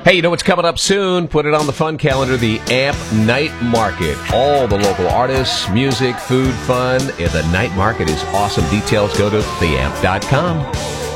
Hey, you know what's coming up soon? Put it on the fun calendar, the AMP Night Market. All the local artists, music, food, fun. The night market is awesome. Details, go to theamp.com.